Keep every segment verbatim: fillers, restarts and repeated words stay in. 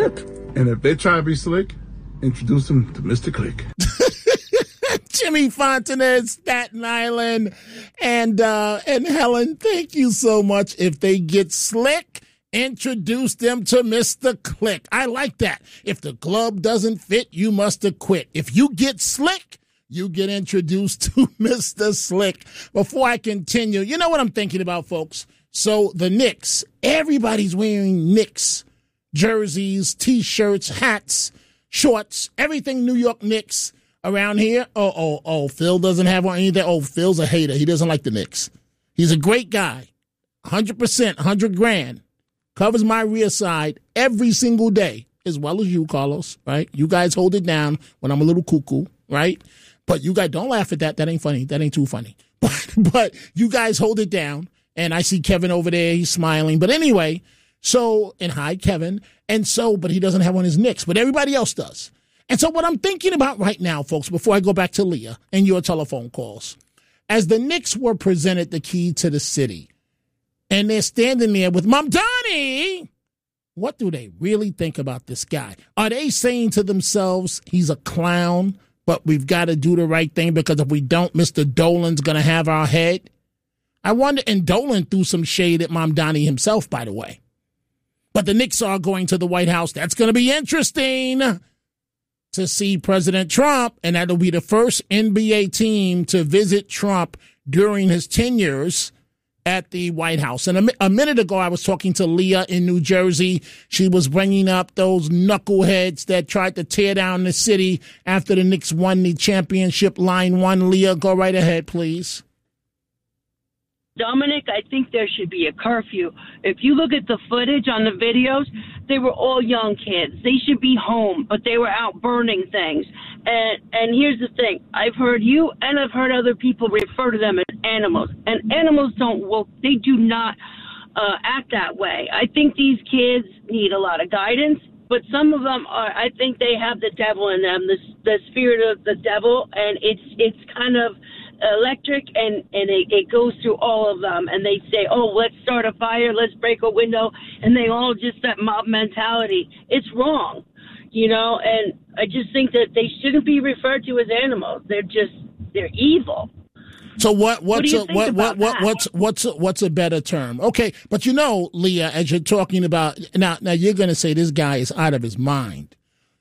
it. And if they try to be slick, introduce them to Mister Click. Jimmy Fontanez, Staten Island, and uh, and Helen, thank you so much. If they get slick, introduce them to Mister Click. I like that. If the glove doesn't fit, you must have quit. If you get slick, you get introduced to Mister Slick. Before I continue, you know what I'm thinking about, folks? So the Knicks, everybody's wearing Knicks jerseys, T-shirts, hats, shorts, everything New York Knicks around here. Oh, oh, oh, Phil doesn't have on anything. Oh, Phil's a hater. He doesn't like the Knicks. He's a great guy. one hundred percent, one hundred grand. Covers my rear side every single day, as well as you, Carlos, right? You guys hold it down when I'm a little cuckoo, right? But you guys, don't laugh at that. That ain't funny. That ain't too funny. But, but you guys hold it down. And I see Kevin over there. He's smiling. But anyway, so, and hi, Kevin. And so, but he doesn't have on his Knicks, but everybody else does. And so what I'm thinking about right now, folks, before I go back to Leah and your telephone calls, as the Knicks were presented the key to the city, and they're standing there with Mom Donnie, what do they really think about this guy? Are they saying to themselves, he's a clown, but we've got to do the right thing because if we don't, Mister Dolan's going to have our head? I wonder, and Dolan threw some shade at Mom Donnie himself, by the way. But the Knicks are going to the White House. That's going to be interesting to see President Trump, and that'll be the first N B A team to visit Trump during his tenures at the White House. And a, a minute ago, I was talking to Leah in New Jersey. She was bringing up those knuckleheads that tried to tear down the city after the Knicks won the championship. Line one, Leah, go right ahead, please. Dominic, I think there should be a curfew. If you look at the footage on the videos, they were all young kids. They should be home, but they were out burning things. And and here's the thing. I've heard you and I've heard other people refer to them as animals. And animals don't, well, they do not uh, act that way. I think these kids need a lot of guidance, but some of them are, I think they have the devil in them, the, the spirit of the devil, and it's it's kind of electric, and, and it, it goes through all of them, and they say, oh, let's start a fire, let's break a window, and they all just that mob mentality. It's wrong, you know, and I just think that they shouldn't be referred to as animals. They're just, they're evil. So what? What's what a, what? What? What? What's what's a, what's a better term? Okay, but you know, Leah, as you're talking about now, now you're going to say this guy is out of his mind.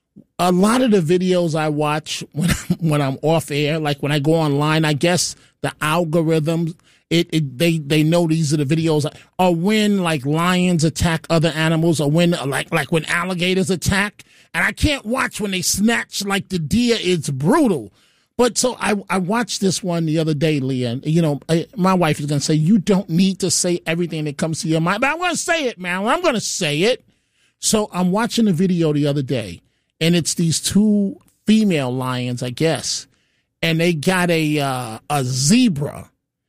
A lot of the videos I watch when when I'm off air, like when I go online, I guess the algorithms, it, it they they know these are the videos, or when like lions attack other animals, or when like like when alligators attack, and I can't watch when they snatch like the deer. It's brutal. But so I I watched this one the other day, Leah. And, you know, I, my wife is going to say you don't need to say everything that comes to your mind, but I'm going to say it, man. I'm going to say it. So I'm watching a video the other day. And it's these two female lions, I guess, and they got a uh, a zebra,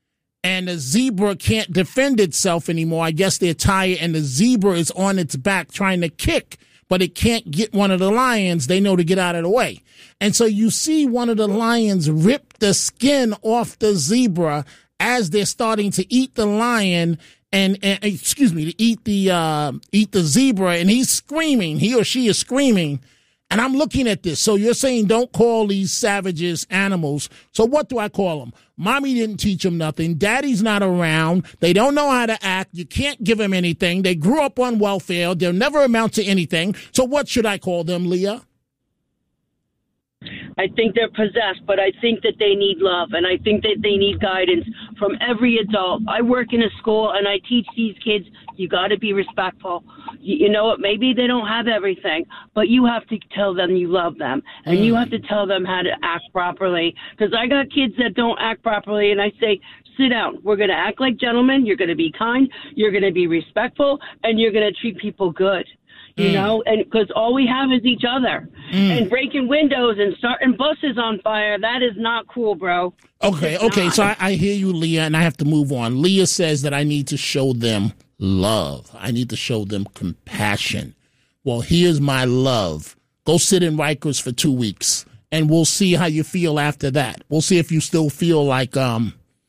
and the zebra can't defend itself anymore. I guess they're tired, and the zebra is on its back trying to kick, but it can't get one of the lions. They know to get out of the way. And so you see one of the lions rip the skin off the zebra as they're starting to eat the lion, and, and excuse me, to eat the uh, eat the zebra, and he's screaming. He or she is screaming. And I'm looking at this. So you're saying don't call these savages animals. So what do I call them? Mommy didn't teach them nothing. Daddy's not around. They don't know how to act. You can't give them anything. They grew up on welfare. They'll never amount to anything. So what should I call them, Leah? I think they're possessed, but I think that they need love, and I think that they need guidance from every adult. I work in a school, and I teach these kids, you got to be respectful. You, you know what? Maybe they don't have everything, but you have to tell them you love them, and mm. you have to tell them how to act properly, because I got kids that don't act properly, and I say, sit down. We're going to act like gentlemen. You're going to be kind. You're going to be respectful, and you're going to treat people good. You mm. know, and because all we have is each other. Mm. And breaking windows and starting buses on fire, that is not cool, bro. Okay, it's okay, not. so I, I hear you, Leah, and I have to move on. Leah says that I need to show them love. I need to show them compassion. Well, here's my love. Go sit in Rikers for two weeks, and we'll see how you feel after that. We'll see if you still feel like, um,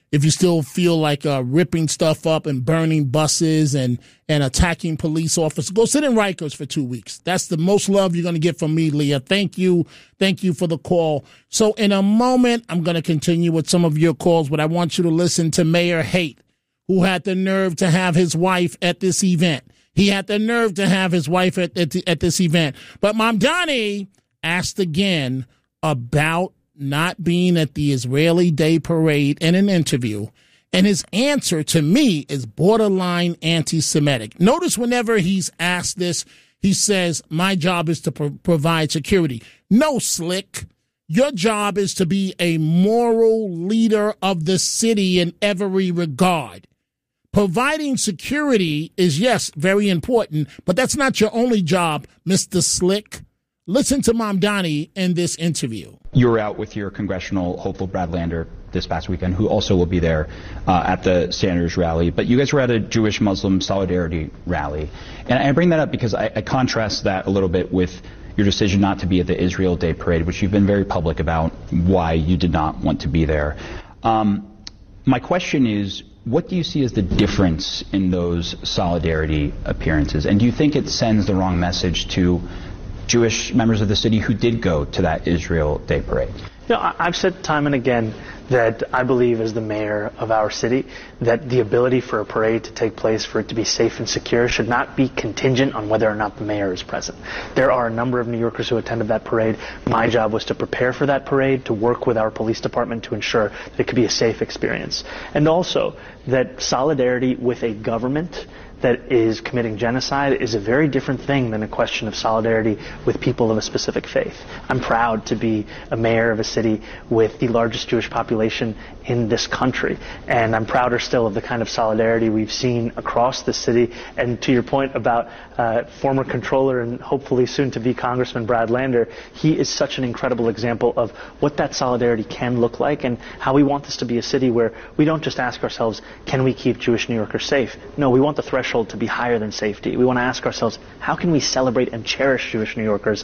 if you still feel like uh, ripping stuff up and burning buses and, and attacking police officers, go sit in Rikers for two weeks. That's the most love you're going to get from me, Leah. Thank you. Thank you for the call. So in a moment, I'm going to continue with some of your calls, but I want you to listen to Mayor Haight, who had the nerve to have his wife at this event. He had the nerve to have his wife at, at, at this event. But Mamdani asked again about not being at the Israeli Day Parade in an interview, and his answer to me is borderline anti-Semitic. Notice whenever he's asked this, he says, my job is to pro- provide security. No, Slick. Your job is to be a moral leader of the city in every regard. Providing security is, yes, very important, but that's not your only job, Mister Slick. Listen to Mamdani in this interview. You were out with your congressional hopeful Brad Lander this past weekend, who also will be there uh, at the Sanders rally. But you guys were at a Jewish-Muslim solidarity rally. And I bring that up because I, I contrast that a little bit with your decision not to be at the Israel Day Parade, which you've been very public about why you did not want to be there. Um, my question is, what do you see as the difference in those solidarity appearances? And do you think it sends the wrong message to Jewish members of the city who did go to that Israel Day Parade? You know, I've said time and again that I believe as the mayor of our city that the ability for a parade to take place, for it to be safe and secure, should not be contingent on whether or not the mayor is present. There are a number of New Yorkers who attended that parade. My job was to prepare for that parade, to work with our police department to ensure that it could be a safe experience. And also that solidarity with a government that is committing genocide is a very different thing than a question of solidarity with people of a specific faith. I'm proud to be a mayor of a city with the largest Jewish population in this country, and I'm prouder still of the kind of solidarity we've seen across the city. And to your point about uh, former controller and hopefully soon to be Congressman Brad Lander, he is such an incredible example of what that solidarity can look like and how we want this to be a city where we don't just ask ourselves, can we keep Jewish New Yorkers safe? No, we want the threshold to be higher than safety. We want to ask ourselves, how can we celebrate and cherish Jewish New Yorkers?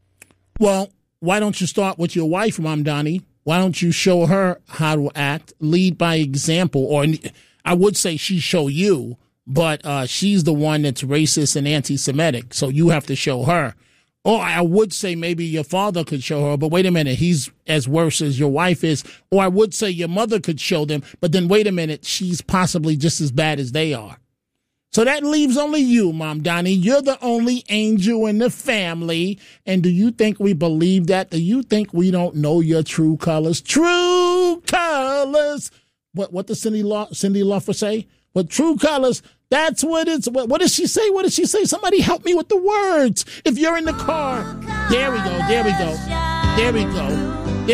Well, why don't you start with your wife, Mamdani? Why don't you show her how to act, lead by example? Or I would say she show you, but uh, she's the one that's racist and anti-Semitic, so you have to show her. Or I would say maybe your father could show her, but wait a minute, he's as worse as your wife is. Or I would say your mother could show them, but then wait a minute, she's possibly just as bad as they are. So that leaves only you, Mamdani. You're the only angel in the family. And do you think we believe that? Do you think we don't know your true colors? True colors. What what does Cindy Law, Cindy Lauper say? What true colors? That's what it's. What, what does she say? What does she say? Somebody help me with the words. If you're in the car. There we go. There we go. There we go.